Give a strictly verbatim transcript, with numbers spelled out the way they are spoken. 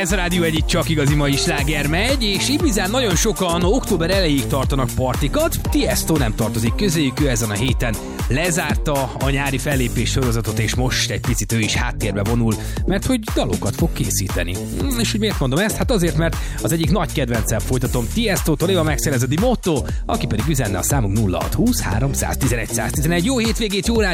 ez a Rádió egy csak igazi mai sláger megy, és Ibizán nagyon sokan október elejéig tartanak partikat. Tiesto nem tartozik közéjük, ő ezen a héten lezárta a nyári fellépés sorozatot, és most egy picit ő is háttérbe vonul, mert hogy dalokat fog készíteni. És hogy miért mondom ezt? Hát azért, mert az egyik nagy kedvencem folytatom Tiestótól, Eva Max, ez a Di Motto, aki pedig üzenne a számunk nulla hat húsz három tizenegy száz tizenegy. Jó hétvégét, jó rádió!